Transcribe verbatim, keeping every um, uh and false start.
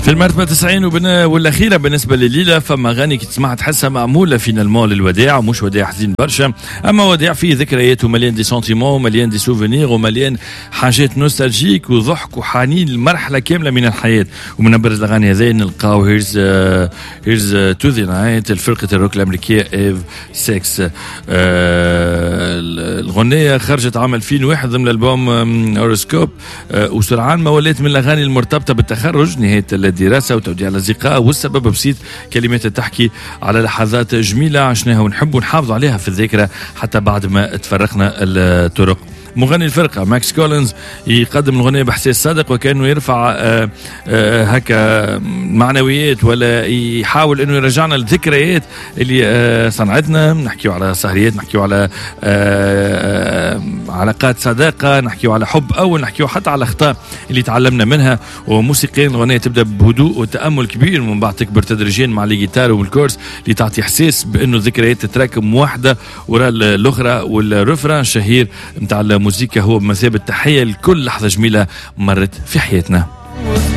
في المرتبة تسعين والأخيرة بالنسبة لليلة، فما أغاني تسمعها تحسها معمولة فينالمون للوداع، ومش وداع حزين برشا، أما وداع فيه ذكريات ومليان دي سنتيمون ومليان دي سوفينير ومليان حاجات نوستالجيك وضحك وحنين لمرحلة كاملة من الحياة. ومن أبرز الأغاني هذه نلقاو هيرز هيرز تو ذا نايت الفرقة الروك الأمريكية إيف سيكس. الغنية خرجت عام ألفين وواحد ضمن الألبوم أوروسكوب، وسرعان ما ولات من الأغاني المرتبطة بالتخرج، نهاية الدراسة وتوديع الأصدقاء، والسبب بسيط كلمات تحكي على لحظات جميلة عشناها ونحب ونحافظ عليها في الذاكرة حتى بعد ما تفرقنا الطرق. مغني الفرقة ماكس كولينز يقدم الغنية بإحساس صادق، وكأنه يرفع آآ آآ هكا معنويات ولا يحاول أنه يرجعنا للذكريات اللي صنعتنا. نحكيو على سهريات، نحكيو على علاقات صداقة، نحكيو على حب أول، نحكيو حتى على أخطاء اللي تعلمنا منها. وموسيقيا الغنية تبدأ بهدوء وتأمل كبير، ومن بعد تكبر تدريجيا مع الجيتار والكورس اللي تعطي إحساس بأنه الذكريات تتراكم واحدة وراء الأخرى. والرفران الشهير متاع الموسيقى هو بمثابة تحية لكل لحظة جميلة مرت في حياتنا.